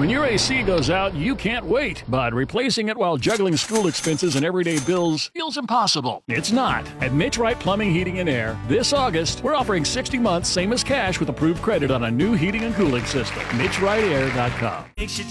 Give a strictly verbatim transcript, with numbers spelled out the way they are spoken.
When your A C goes out, you can't wait, but replacing it while juggling school expenses and everyday bills feels impossible. It's not. At Mitch Wright Plumbing, Heating, and Air, this August, we're offering sixty months, same as cash, with approved credit on a new heating and cooling system. Mitch Wright Air dot com. Makes you